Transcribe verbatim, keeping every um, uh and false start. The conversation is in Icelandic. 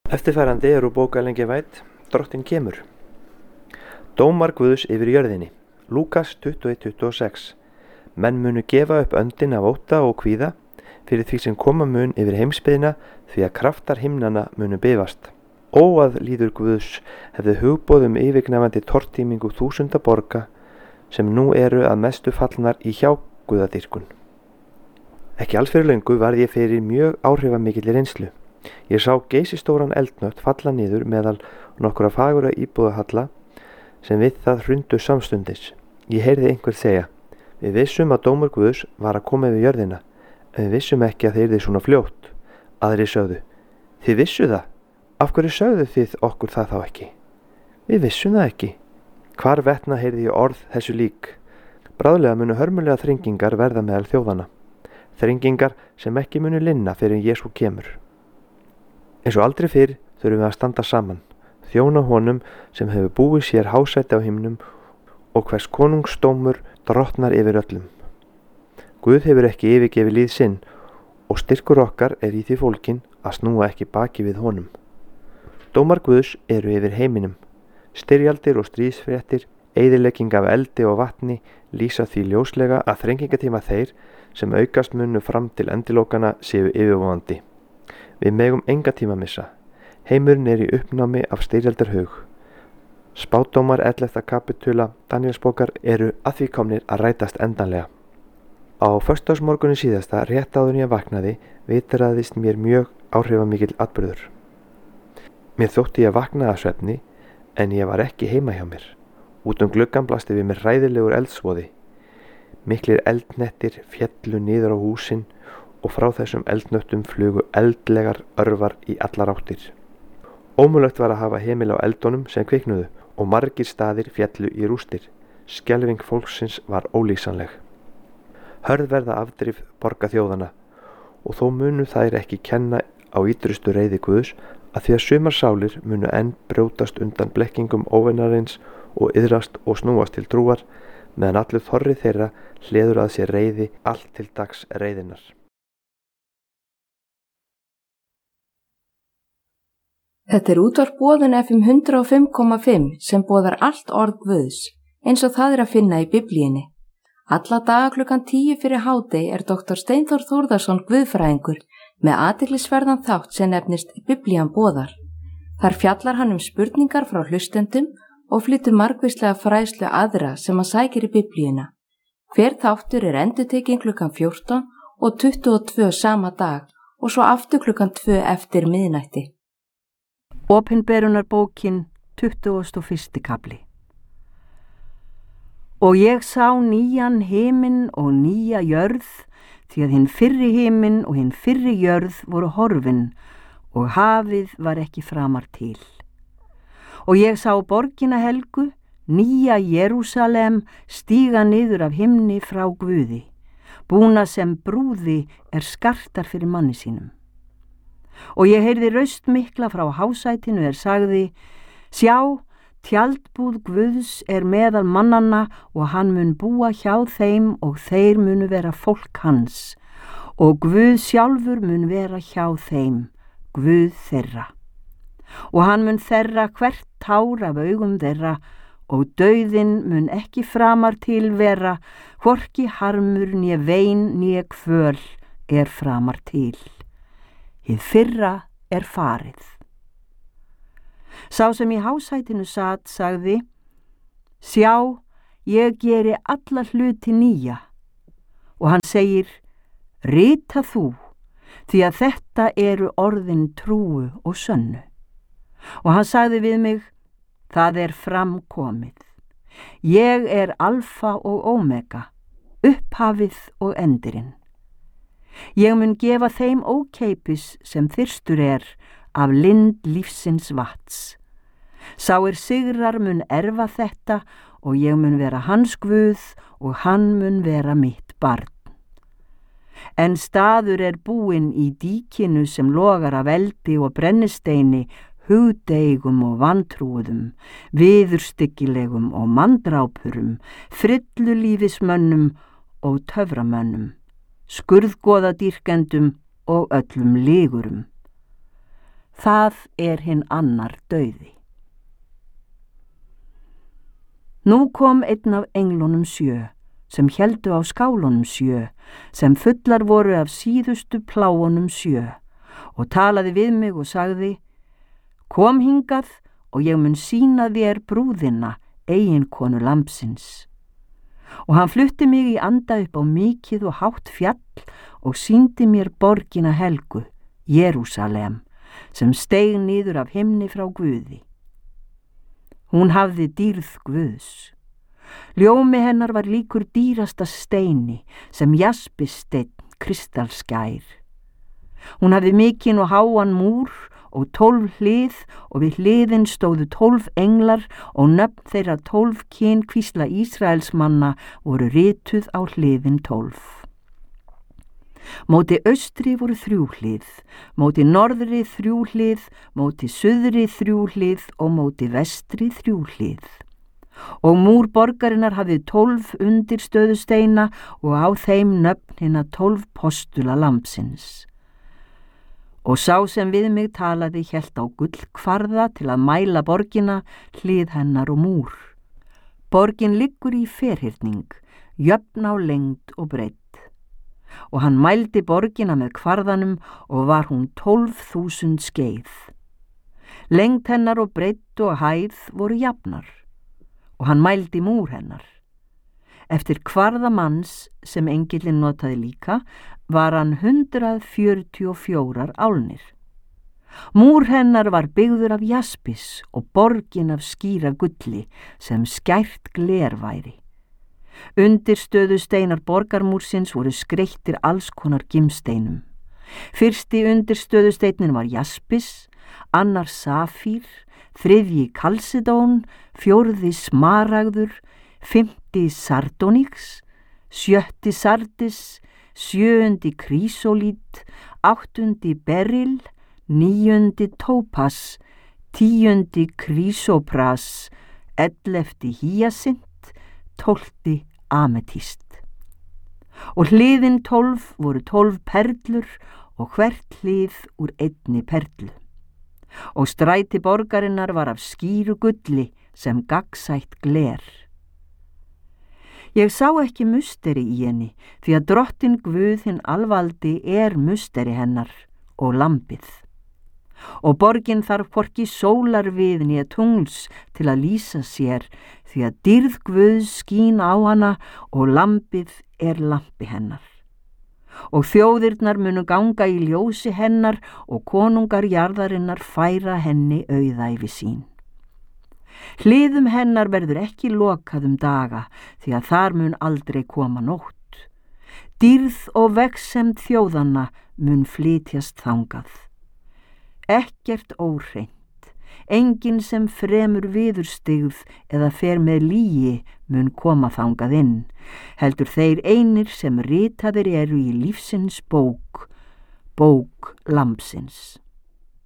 Eftirfarandi eru bókalengi væt, Drottinn kemur. Dómar Guðs yfir jörðinni. Lúkas tuttugu og eitt tuttugu og sex. Menn munu gefa upp öndin af ótta og kvíða fyrir því sem koma mun yfir heimsbyggðina, því að kraftar himnanna munu bifast. Óað líður Guðs hefði hugboðum yfirgnæfandi tortímingu þúsunda borga sem nú eru að mestu fallnar í hjáguðadýrkun. Ekki alls fyrir löngu varð ég fyrir mjög áhrifamikilli reynslu. Ég sá geysistóran eldnött falla niður meðal nokkura fagura íbúðahalla sem við það hrundu samstundis. Ég heyrði einhver segja: við vissum að dómur Guðs var að koma yfir jörðina, en við vissum ekki að það yrði svona fljótt. Aðrir sögðu: þið vissu það? Af hverju sögðu þið okkur það þá ekki? Við vissum það ekki. Hvar vetna heyrði ég orð þessu lík. Bráðlega munu hörmulega þrengingar verða meðal þjóðana. Þrengingar sem ekki munu linna fyrir Jesú kemur. Eins og aldrei fyrr þurfum við að standa saman, þjóna honum sem hefur búið sér hásæti á himnum og hvers konungsdómur drottnar yfir öllum. Guð hefur ekki yfirgefið líð sinn og styrkur okkar er í því fólkin að snúa ekki baki við honum. Dómar Guðs eru yfir heiminum. Styrjaldir og stríðsfréttir, eyðilegging af eldi og vatni lýsa því ljóslega að þrengingatíma þeir sem aukast munu fram til endilókana séu yfirvofandi. Við megum enga tíma missa. Heimurinn er í uppnámi af styrjaldarhug. Spádómar ellefta kapitúla Daníelsbókar eru að því komnir að rætast endanlega. Á föstudagsmorgunin síðasta, rétt áður en ég vaknaði, vitraðist mér mjög áhrifamikill atburður. Mér þótti ég að vakna af svefni, en ég var ekki heima hjá mér. Út um gluggann blasti við mér hræðilegur eldsvoði. Miklir eldnettir féllu niður á húsin og frá þessum eldnöttum flugu eldlegar örvar í allar áttir. Ómögulegt var að hafa hemil á eldunum sem kviknuðu og margir staðir féllu í rústir. Skelfing fólksins var ólýsanleg. Hörð verða afdrif borga þjóðana og þó munu þær ekki kenna á ítrustu reiði Guðs, að því að sumar sálir munu enn brjótast undan blekkingum óvinarins og iðrast og snúast til trúar, meðan allur þorri þeirra hleður að sér reiði allt til dags reiðinnar. Þetta er útvarp Boðun F M hundrað og fimm komma fimm sem boðar allt orð Guðs, eins og það er að finna í Biblíunni. Alla daga klukkan tíu fyrir hádegi er doktor Steinþór Þórðarson guðfræðingur með athyglisverðan þátt sem nefnist Biblían boðar. Þar fjallar hann um spurningar frá hlustendum og flytur margvíslega fræðslu aðra sem hann sækir í Biblíuna. Hver þáttur er endurtekinn klukkan fjórtán og tuttugu og tvö sama dag og svo aftur klukkan tvö eftir miðnætti. Opinberunarbókin tuttugasti og fyrsti kafli. Og ég sá nýjan himinn og nýja jörð, því að hinn fyrri himinn og hinn fyrri jörð voru horfin og hafið var ekki framar til. Og ég sá borgina helgu, nýja Jerúsalem, stíga niður af himni frá Guði, búna sem brúði er skartar fyrir manni sínum. Og ég heyrði raust mikla frá hásætinu er sagði: sjá, tjaldbúð Guðs er meðal mannanna og hann mun búa hjá þeim og þeir munu vera fólk hans og Guð sjálfur mun vera hjá þeim, Guð þeirra. Og hann mun þerra hvert tár af augum þeirra og dauðinn mun ekki framar til vera, hvorki harmur né vein né kvöl er framar til. Hið fyrra er farið. Sá sem í hásætinu sat sagði: sjá, ég geri alla hluti nýja. Og hann segir: rita þú, því að þetta eru orðin trúu og sönnu. Og hann sagði við mig: það er framkomið. Ég er alfa og omega, upphafið og endirinn. Ég mun gefa þeim ókeipis sem þyrstur er af lind lífsins vats. Sá er sigrar mun erfa þetta og ég mun vera hans Guð og hann mun vera mitt barn. En staður er búinn í díkinu sem logar af eldi og brennisteini, hugdeigum og vantrúðum, viðurstyggilegum og manndrápurum, frillulífismönnum og töframönnum, skurðgoðadýrkendum og öllum ligurum. Það er hinn annar dauði. Nú kom einn af englunum sjö, sem héldu á skálunum sjö, sem fullar voru af síðustu pláunum sjö, og talaði við mig og sagði: Kom hingað og ég mun sýna þér brúðina, eiginkonu lambsins. Og hann flutti mig í anda upp á mikið og hátt fjall og sýndi mér borgina helgu, Jerúsalem, sem steig niður af himni frá Guði. Hún hafði dýrð Guðs. Ljómi hennar var líkur dýrasta steini, sem jaspisteinn kristalskær. Hún hafði mikinn og háan múr og tólf hlið, og við hliðin stóðu tólf englar, og nöfn þeirra tólf kynkvísla Ísraelsmanna voru rituð á hliðin tólf. Móti austri voru þrjú hlið, móti norðri þrjú hlið, móti suðri þrjú hlið og móti vestri þrjú hlið. Og múr borgarinnar hafði tólf undirstöðusteina og á þeim nöfn hinna tólf postula lambsins. Og sá sem við mig talaði hélt á gullkvarða til að mæla borgina, hlið hennar og múr. Borgin liggur í ferhyrning, jöfn á lengd og breidd. Og hann mældi borgina með kvarðanum og var hún tólf þúsund skeið. Lengd hennar og breidd og hæð voru jafnar, og hann mældi múr hennar. Eftir kvarða manns, sem engillinn notaði líka, var hann hundrað fjörutíu og fjórar álnir. Múr hennar var byggður af jaspis og borgin af skýra gulli, sem skært gler væri. Undirstöðusteinar borgarmúrsins voru skreyttir alls konar gimsteinum. Fyrsti undirstöðusteinin var jaspis, annar safír, þriðji kalsedón, fjórði smaragður, fimmti sardonyx, sjötti sardis, sjöundi krísolít, áttundi beril, níundi tópas, tíundi krísopras, ellefti hýasint, tólfti ametíst. Og hliðin tólf voru tólf perlur og hvert hlið úr einni perlu. Og stræti borgarinnar var af skýru gulli sem gagnsætt gler. Ég sá ekki musteri í henni, því að drottin Guð hinn alvaldi er musteri hennar og lambið. Og borgin þarf hvorki sólar við né tungls til að lýsa sér, því að dýrð Guðs skín á hana og lambið er lampi hennar. Og þjóðirnar munu ganga í ljósi hennar og konungar jarðarinnar færa henni auðæfi sín. Hliðum hennar verður ekki lokað um daga, því að þar mun aldrei koma nótt. Dýrð og vegsemd þjóðanna mun flytjast þangað. Ekkert óhreint, enginn sem fremur viðurstigð eða fer með lygi mun koma þangað inn, heldur þeir einir sem ritaðir eru í lífsins bók, bók lambsins.